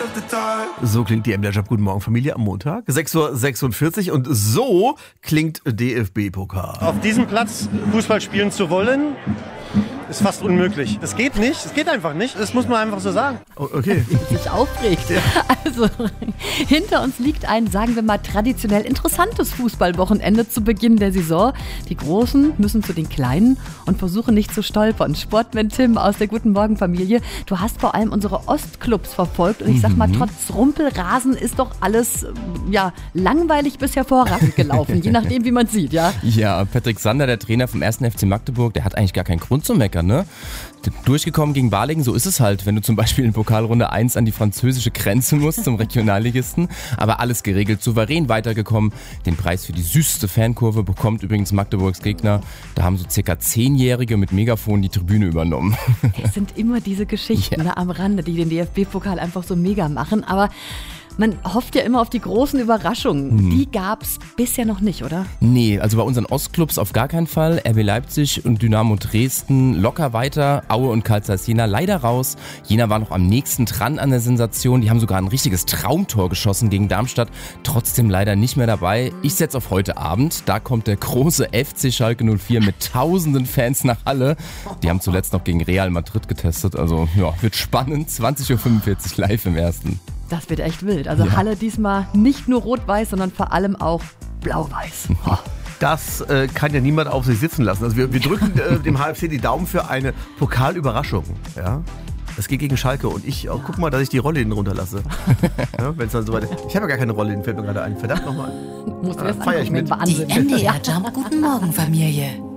So klingt die MDR Job Guten Morgen Familie am Montag, 6:46 Uhr und so klingt DFB-Pokal. Auf diesem Platz Fußball spielen zu wollen, ist fast unmöglich. Das geht nicht, es geht einfach nicht, das muss man einfach so sagen. Oh, okay. Wie sich aufregt. Ja. Also, hinter uns liegt ein, sagen wir mal, traditionell interessantes Fußballwochenende zu Beginn der Saison. Die Großen müssen zu den Kleinen und versuchen nicht zu stolpern. Sportman Tim aus der Guten Morgen Familie, du hast vor allem unsere Ostclubs verfolgt und ich sag mal, trotz Rumpelrasen ist doch alles, langweilig bis hervorragend gelaufen, je nachdem, wie man sieht, ja? Ja, Patrick Sander, der Trainer vom 1. FC Magdeburg, der hat eigentlich gar keinen Grund zu meckern, ne? Durchgekommen gegen Balingen, so ist es halt, wenn du zum Beispiel in Pokalrunde 1 an die französische Grenze musst, zum Regionalligisten. Aber alles geregelt, souverän weitergekommen. Den Preis für die süßeste Fankurve bekommt übrigens Magdeburgs Gegner. Da haben so circa 10-Jährige mit Megafon die Tribüne übernommen. Es sind immer diese Geschichten am Rande, die den DFB-Pokal einfach so mega machen. Aber man hofft ja immer auf die großen Überraschungen. Die gab's bisher noch nicht, oder? Nee, also bei unseren Ostclubs auf gar keinen Fall. RB Leipzig und Dynamo Dresden locker weiter. Aue und Carl Zeiss Jena leider raus. Jena war noch am nächsten dran an der Sensation. Die haben sogar ein richtiges Traumtor geschossen gegen Darmstadt. Trotzdem leider nicht mehr dabei. Ich setze auf heute Abend. Da kommt der große FC Schalke 04 mit tausenden Fans nach Halle. Die haben zuletzt noch gegen Real Madrid getestet. Also wird spannend. 20:45 Uhr live im Ersten. Das wird echt wild. Also Halle diesmal nicht nur rot-weiß, sondern vor allem auch blau-weiß. Das kann ja niemand auf sich sitzen lassen. Also wir drücken dem HFC die Daumen für eine Pokalüberraschung. Ja? Das geht gegen Schalke und guck mal, dass ich die Rollläden runterlasse. Ja, wenn's dann so weit ist. Ich habe ja gar keine Rollläden, fällt mir gerade ein. Verdammt nochmal. Musst du das feier ich mit. Wahnsinn. Die MDR Job Guten Morgen Familie.